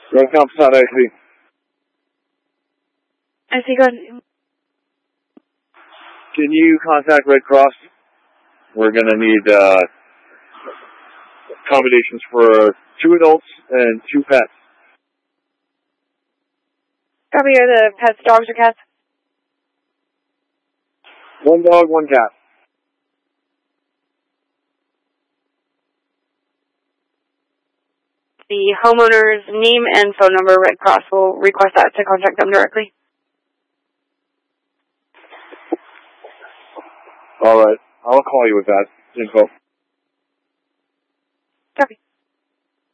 Red Cross, not IC. I see, go ahead. Can you contact Red Cross? We're going to need accommodations for 2 adults and 2 pets. Copy, are the pets dogs or cats? 1 dog, 1 cat. The homeowner's name and phone number, Red Cross will request that to contact them directly. All right. I'll call you with that info. Copy.